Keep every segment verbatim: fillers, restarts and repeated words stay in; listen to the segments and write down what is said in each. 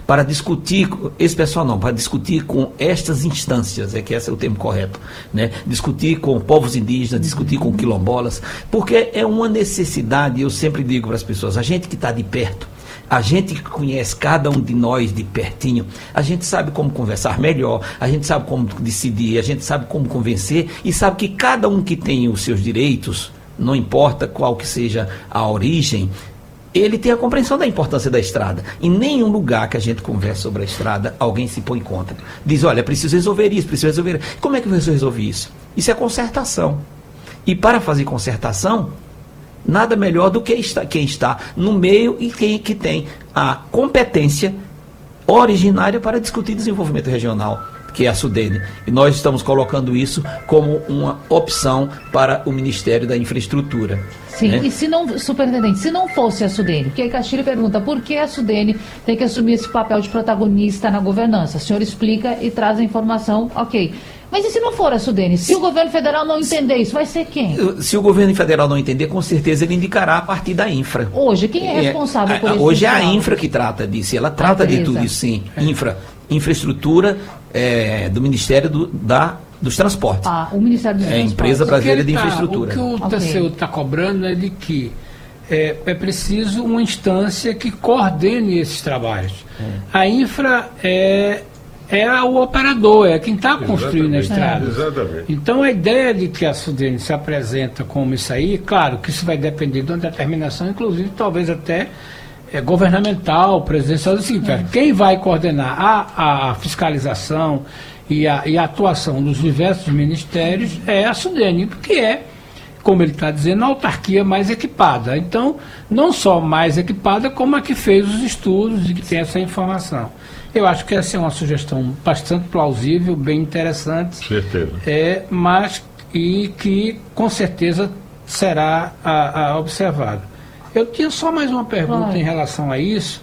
para discutir, esse pessoal não, para discutir com estas instâncias, é que esse é o termo correto, né? Discutir com povos indígenas, discutir com quilombolas, porque é uma necessidade, eu sempre digo para as pessoas, a gente que está de perto, a gente que conhece cada um de nós de pertinho, a gente sabe como conversar melhor, a gente sabe como decidir, a gente sabe como convencer e sabe que cada um que tem os seus direitos, não importa qual que seja a origem, ele tem a compreensão da importância da estrada. Em nenhum lugar que a gente conversa sobre a estrada, alguém se põe contra. Diz, olha, preciso resolver isso, preciso resolver isso. Como é que eu resolver isso? Isso é concertação. E para fazer concertação, nada melhor do que está, quem está no meio e quem que tem a competência originária para discutir desenvolvimento regional, que é a SUDENE. E nós estamos colocando isso como uma opção para o Ministério da Infraestrutura. Sim, né? E se não, superintendente, se não fosse a SUDENE, porque a Castilho pergunta por que a SUDENE tem que assumir esse papel de protagonista na governança? O senhor explica e traz a informação, ok. Mas e se não for a SUDENE? Se o governo federal não entender isso, vai ser quem? Se o governo federal não entender, com certeza ele indicará a partir da infra. Hoje, quem é responsável é, por isso? Hoje é a infra que trata disso, ela trata de tudo isso, sim. Infra, infraestrutura é, do Ministério do, da, dos Transportes. Ah, o Ministério dos é, Transportes. Empresa Brasileira de tá, Infraestrutura. O que o okay. T C U está cobrando é de que é, é preciso uma instância que coordene esses trabalhos. É. A infra é... é o operador, é quem está construindo a estrada. É. Exatamente. Então a ideia de que a SUDENE se apresenta como isso aí, claro que isso vai depender de uma determinação, inclusive talvez até é, governamental, presidencial, assim, é. Quem vai coordenar a, a fiscalização e a, e a atuação dos diversos ministérios é a SUDENE, porque é, como ele está dizendo, a autarquia mais equipada. Então, não só mais equipada, como a que fez os estudos e que tem essa informação. Eu acho que essa é uma sugestão bastante plausível, bem interessante. Certeza. É, mas e que com certeza será a, a observada. Eu tinha só mais uma pergunta Vai. em relação a isso,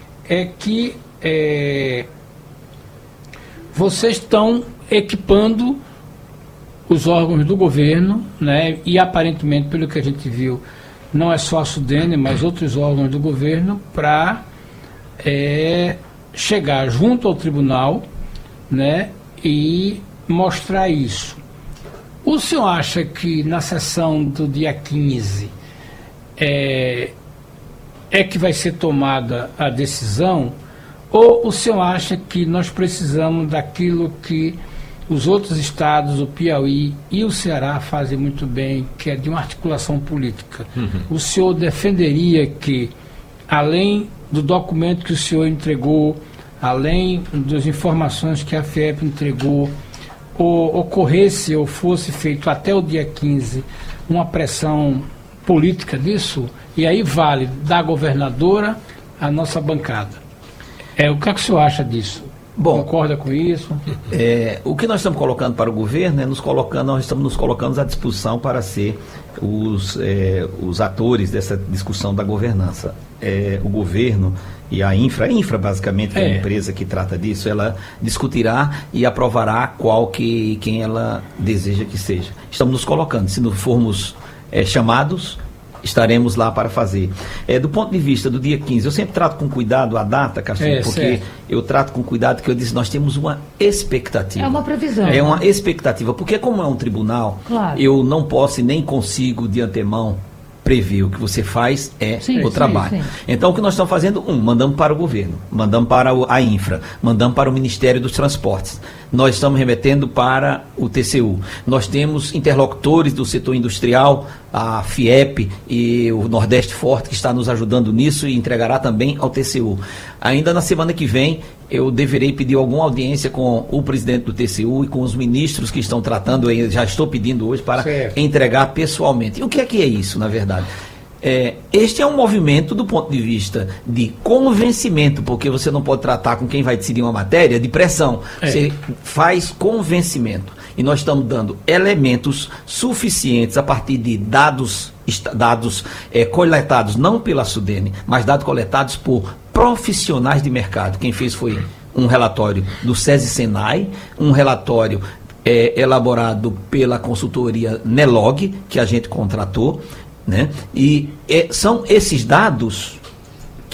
é que é, vocês estão equipando os órgãos do governo, né, e aparentemente, pelo que a gente viu, não é só a SUDENE, mas outros órgãos do governo, para é, chegar junto ao tribunal, né, e mostrar isso. O senhor acha que na sessão do dia quinze é, é que vai ser tomada a decisão, ou o senhor acha que nós precisamos daquilo que os outros estados, o Piauí e o Ceará fazem muito bem, que é de uma articulação política? Uhum. O senhor defenderia que, além do documento que o senhor entregou, além das informações que a FIEP entregou, ou ocorresse ou fosse feito até o dia quinze uma pressão política disso, e aí vale da governadora a nossa bancada? É, o que, é que o senhor acha disso? Bom, concorda com isso? É, o que nós estamos colocando para o governo é nos colocando, nós estamos nos colocando à disposição para ser os, é, os atores dessa discussão da governança. É, o governo e a infra, a infra basicamente, que é. é a empresa que trata disso, ela discutirá e aprovará qual que, quem ela deseja que seja. Estamos nos colocando, se não formos é, chamados, estaremos lá para fazer. É, do ponto de vista do dia quinze, eu sempre trato com cuidado a data, Castilho, é, porque certo. eu trato com cuidado que eu disse, nós temos uma expectativa. É uma previsão. É uma expectativa, porque como é um tribunal, claro. eu não posso e nem consigo de antemão prever. O que você faz é sim, o trabalho. Sim, sim. Então, o que nós estamos fazendo? Um, mandamos para o governo, mandamos para a infra, mandamos para o Ministério dos Transportes. Nós estamos remetendo para o T C U. Nós temos interlocutores do setor industrial, a FIEP e o Nordeste Forte, que está nos ajudando nisso e entregará também ao T C U. Ainda na semana que vem, eu deverei pedir alguma audiência com o presidente do T C U e com os ministros que estão tratando, eu já estou pedindo hoje para certo. entregar pessoalmente. E o que é que é isso, na verdade? É, este é um movimento do ponto de vista de convencimento, porque você não pode tratar com quem vai decidir uma matéria de pressão. É. Você faz convencimento. E nós estamos dando elementos suficientes a partir de dados, dados é, coletados, não pela SUDENE, mas dados coletados por profissionais de mercado. Quem fez foi um relatório do SESI Senai, um relatório é, elaborado pela consultoria Nelog, que a gente contratou, né? E é, são esses dados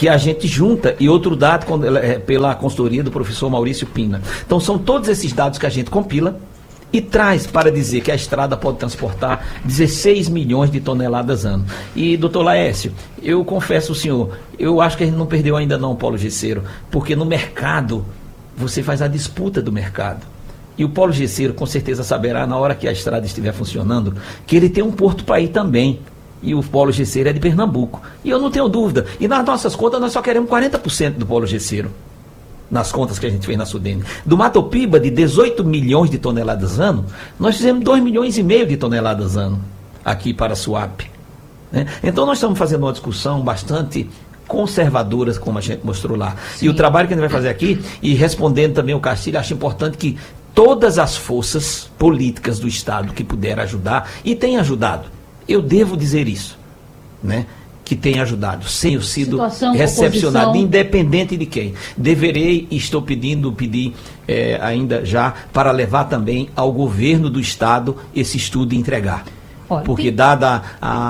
que a gente junta, e outro dado quando, é, pela consultoria do professor Maurício Pina. Então são todos esses dados que a gente compila e traz para dizer que a estrada pode transportar dezesseis milhões de toneladas ano. E, doutor Laércio, eu confesso ao senhor, eu acho que a gente não perdeu ainda não, Polo Gesseiro, porque no mercado, você faz a disputa do mercado. E o Polo Gesseiro com certeza saberá, na hora que a estrada estiver funcionando, que ele tem um porto para ir também. E o Polo Gesseiro é de Pernambuco. E eu não tenho dúvida. E nas nossas contas, nós só queremos quarenta por cento do Polo Gesseiro. Nas contas que a gente fez na Sudene. Do Matopiba, de dezoito milhões de toneladas ano, nós fizemos dois milhões e meio de toneladas ano aqui para a Suape. Né? Então nós estamos fazendo uma discussão bastante conservadora, como a gente mostrou lá. Sim. E o trabalho que a gente vai fazer aqui, e respondendo também o Castilho, acho importante que todas as forças políticas do Estado que puderam ajudar, e têm ajudado, eu devo dizer isso, né? Que tem ajudado, sem eu sido Situação, recepcionado, oposição. Independente de quem. Deverei, estou pedindo, pedir é, ainda já, para levar também ao governo do Estado esse estudo e entregar. Olha, porque tem... dada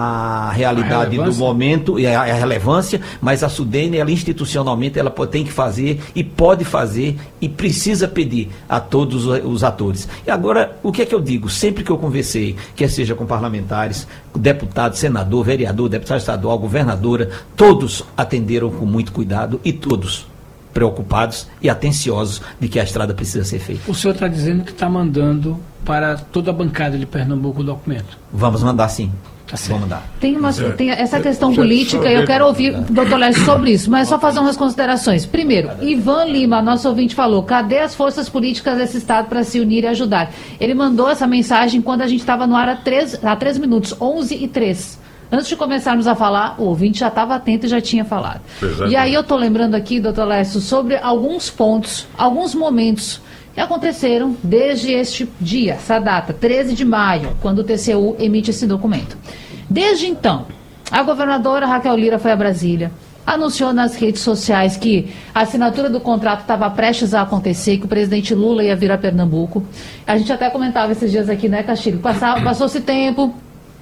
a realidade a do momento e a, a relevância, mas a Sudene, ela institucionalmente, ela pode, tem que fazer e pode fazer e precisa pedir a todos os, os atores. E agora, o que é que eu digo? Sempre que eu conversei, quer seja com parlamentares, deputado, senador, vereador, deputado estadual, governadora, todos atenderam com muito cuidado e todos preocupados e atenciosos de que a estrada precisa ser feita. O senhor está dizendo que está mandando para toda a bancada de Pernambuco o documento? Vamos mandar sim. Tá Vamos mandar. Tem, uma, tem essa questão política, eu quero ouvir o doutor Lécio sobre isso, mas só fazer umas considerações. Primeiro, Ivan Lima, nosso ouvinte, falou: cadê as forças políticas desse Estado para se unir e ajudar? Ele mandou essa mensagem quando a gente estava no ar há três, há três minutos, onze e três. Antes de começarmos a falar, o ouvinte já estava atento e já tinha falado. Exatamente. E aí eu estou lembrando aqui, doutor Lécio, sobre alguns pontos, alguns momentos que aconteceram desde este dia, essa data, treze de maio, quando o T C U emite esse documento. Desde então, a governadora Raquel Lira foi a Brasília, anunciou nas redes sociais que a assinatura do contrato estava prestes a acontecer, que o presidente Lula ia vir a Pernambuco. A gente até comentava esses dias aqui, né, Castilho? Passou-se tempo...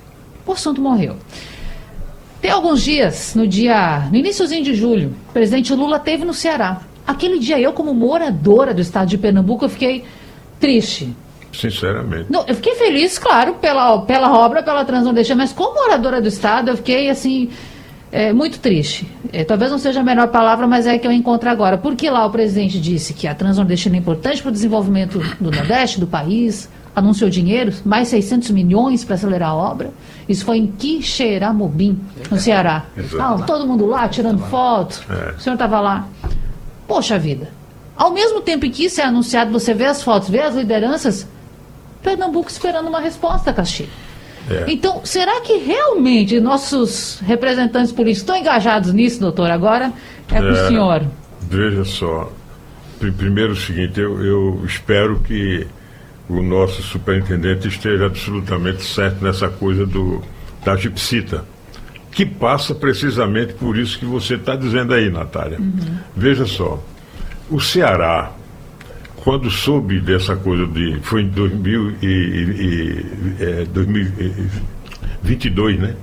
o assunto morreu. Tem alguns dias, no dia, no iniciozinho de julho, o presidente Lula esteve no Ceará. Aquele dia eu, como moradora do estado de Pernambuco, eu fiquei triste. Sinceramente. Não, eu fiquei feliz, claro, pela, pela obra, pela Transnordestina, mas como moradora do estado, eu fiquei, assim, é, muito triste. É, talvez não seja a melhor palavra, mas é a que eu encontro agora. Porque lá o presidente disse que a Transnordestina é importante para o desenvolvimento do Nordeste, do país, anunciou dinheiro, mais seiscentos milhões para acelerar a obra. Isso foi em Quixeramobim, no Ceará. Ah, todo mundo lá, tirando foto. É. O senhor estava lá. Poxa vida. Ao mesmo tempo em que isso é anunciado, você vê as fotos, vê as lideranças, Pernambuco esperando uma resposta, Castilho. É. Então, será que realmente nossos representantes políticos estão engajados nisso, doutor? Agora é para o senhor. Veja só. Primeiro o seguinte, eu, eu espero que o nosso superintendente esteja absolutamente certo nessa coisa do, da gipsita, que passa precisamente por isso que você está dizendo aí, Natália. Uhum. Veja só, o Ceará, quando soube dessa coisa de... foi em dois mil e vinte e dois, né?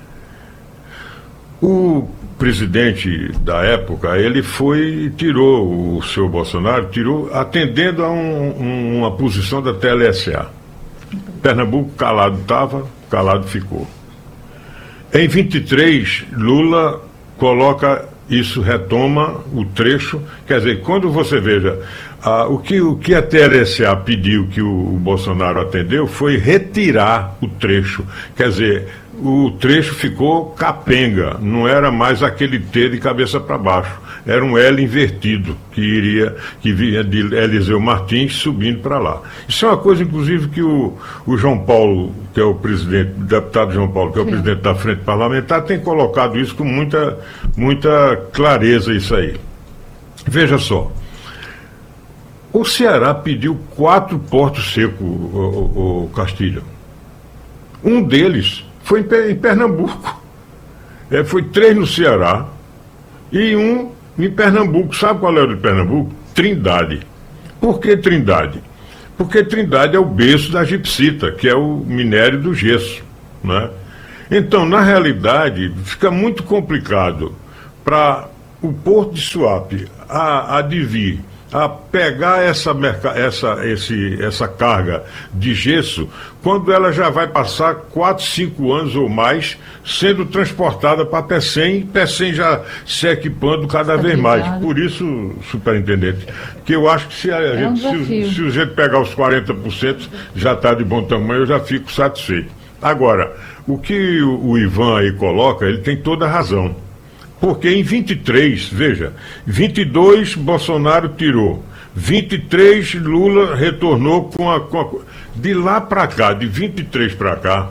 O presidente da época, ele foi, tirou o senhor Bolsonaro, tirou, atendendo a um, um, uma posição da T L S A. Pernambuco calado estava, calado ficou. Em vinte e três, Lula coloca isso, retoma o trecho, quer dizer, quando você veja, ah, o, que, o que a T L S A pediu que o, o Bolsonaro atendeu foi retirar o trecho, quer dizer, o trecho ficou capenga, não era mais aquele T de cabeça para baixo, era um L invertido, que iria, que vinha de Eliseu Martins subindo para lá. Isso é uma coisa, inclusive, que o, o João Paulo, que é o presidente, o deputado João Paulo, que é o Sim. presidente da Frente Parlamentar, tem colocado isso com muita, muita clareza, isso aí. Veja só, o Ceará pediu quatro portos secos, o, o, o Castilho. Um deles foi em Pernambuco. É, foi três no Ceará e um em Pernambuco. Sabe qual é o de Pernambuco? Trindade. Por que Trindade? Porque Trindade é o berço da gipsita, que é o minério do gesso, né? Então, na realidade, fica muito complicado para o Porto de Suape a, a Divi, a pegar essa, essa, esse, essa carga de gesso, quando ela já vai passar quatro, cinco anos ou mais sendo transportada para Pecém, Pecém já se equipando cada vez mais. Por isso, superintendente, que eu acho que se a, é um gente, se, se a gente pegar os quarenta por cento já está de bom tamanho, eu já fico satisfeito. Agora, o que o, o Ivan aí coloca, ele tem toda a razão. Porque em vinte e três, veja, vinte e dois Bolsonaro tirou, vinte e três Lula retornou com a... Com a de lá para cá, de vinte e três para cá,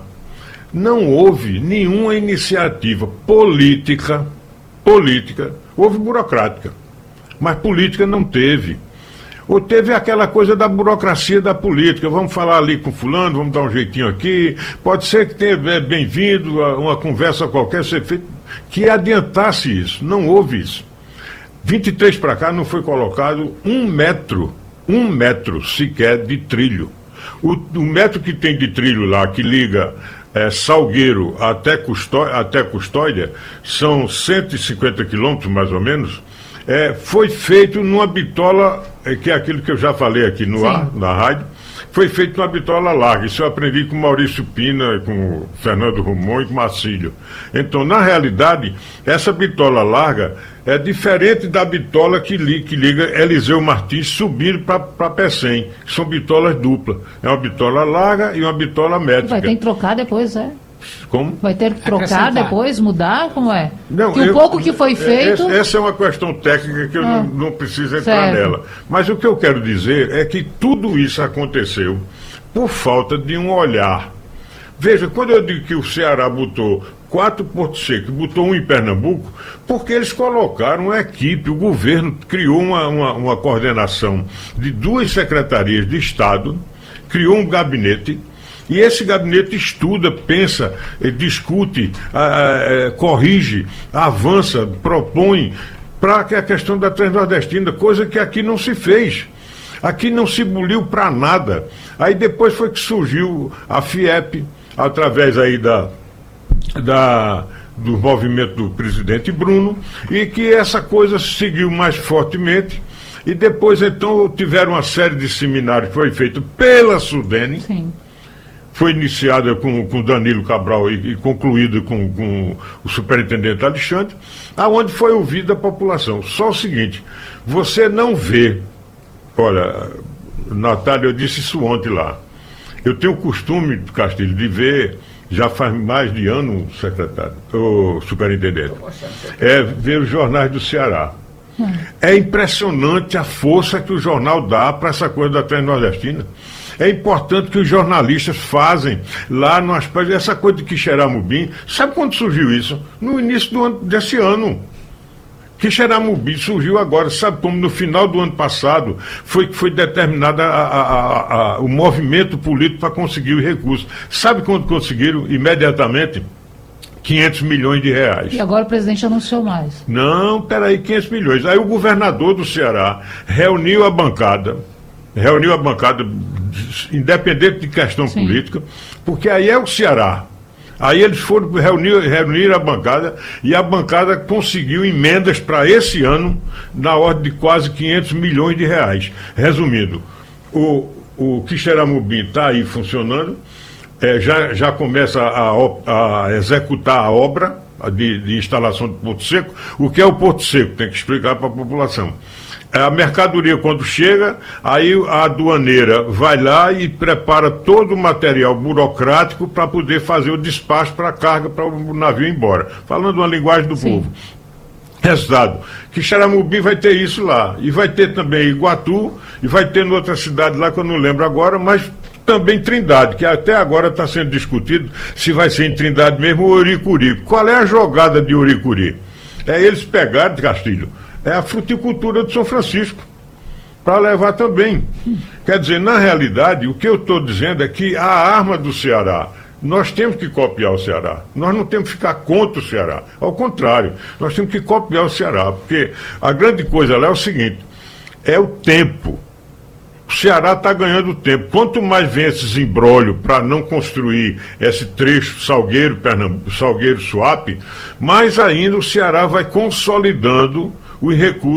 não houve nenhuma iniciativa política, política, houve burocrática, mas política não teve. Ou teve aquela coisa da burocracia da política, vamos falar ali com fulano, vamos dar um jeitinho aqui, pode ser que tenha é, bem-vindo a uma conversa qualquer ser feita, que adiantasse isso, não houve isso. vinte e três para cá não foi colocado um metro, um metro sequer de trilho. O, o metro que tem de trilho lá, que liga é, Salgueiro até Custódia, até Custódia, são cento e cinquenta quilômetros mais ou menos, é, foi feito numa bitola, é, que é aquilo que eu já falei aqui no Sim. ar, na rádio, foi feito numa bitola larga. Isso eu aprendi com Maurício Pina, com o Fernando Romão e com Marcílio. Então, na realidade, essa bitola larga é diferente da bitola que, li, que liga Eliseu Martins subindo para Pecém, que são bitolas duplas. É uma bitola larga e uma bitola métrica. Vai ter que trocar depois, é? Como? Vai ter que trocar depois, mudar? Como é? Não, que o eu, pouco que foi feito... Essa é uma questão técnica que eu ah, não, não preciso entrar certo. nela. Mas o que eu quero dizer é que tudo isso aconteceu por falta de um olhar. Veja, quando eu digo que o Ceará botou quatro Porto Seco, botou um em Pernambuco, porque eles colocaram uma equipe, o governo criou uma, uma, uma coordenação de duas secretarias de Estado, criou um gabinete. E esse gabinete estuda, pensa, discute, ah, ah, corrige, avança, propõe para que a questão da Transnordestina, coisa que aqui não se fez. Aqui não se buliu para nada. Aí depois foi que surgiu a FIEP, através aí da, da, do movimento do presidente Bruno, e que essa coisa seguiu mais fortemente. E depois, então, tiveram uma série de seminários que foi feito pela Sudene. Sim. Foi iniciada com, com Danilo Cabral e, e concluída com, com o superintendente Alexandre, aonde foi ouvida a população. Só o seguinte, você não vê, olha, Natália, eu disse isso ontem lá, eu tenho o costume, Castilho, de ver, já faz mais de ano, secretário, o superintendente, é ver os jornais do Ceará. Hum. É impressionante a força que o jornal dá para essa coisa da Transnordestina. É importante que os jornalistas fazem lá no aspecto, essa coisa de Quixeramobim. Sabe quando surgiu isso? No início do ano, desse ano. Quixeramobim surgiu agora, sabe como no final do ano passado foi que foi determinado a, a, a, a, o movimento político para conseguir os recursos. Sabe quando conseguiram? Imediatamente. quinhentos milhões de reais. E agora o presidente anunciou mais. Não, peraí, quinhentos milhões. Aí o governador do Ceará reuniu a bancada, reuniu a bancada independente de questão Sim. política, porque aí é o Ceará. Aí eles foram reunir, reunir a bancada e a bancada conseguiu emendas para esse ano na ordem de quase quinhentos milhões de reais. Resumindo, o, o Quixeramobim está aí funcionando, é, já, já começa a, a executar a obra de, de instalação de Porto Seco. O que é o Porto Seco? Tem que explicar para a população. A mercadoria, quando chega, aí a aduaneira vai lá e prepara todo o material burocrático para poder fazer o despacho para a carga, para o navio ir embora. Falando uma linguagem do Sim. povo. Resultado, Quixeramobim vai ter isso lá. E vai ter também Iguatu, e vai ter em outra cidade lá que eu não lembro agora, mas também Trindade, que até agora está sendo discutido se vai ser em Trindade mesmo ou Uricuri. Qual é a jogada de Uricuri? É eles pegarem, Castilho, é a fruticultura de São Francisco, para levar também. Quer dizer, na realidade, o que eu estou dizendo é que a arma do Ceará, nós temos que copiar o Ceará. Nós não temos que ficar contra o Ceará. Ao contrário, nós temos que copiar o Ceará, porque a grande coisa lá é o seguinte, é o tempo. o Ceará está ganhando tempo. Quanto mais vem esses imbróglios para não construir esse trecho Salgueiro, Pernambuco, Salgueiro, Suape, mais ainda o Ceará vai consolidando os recursos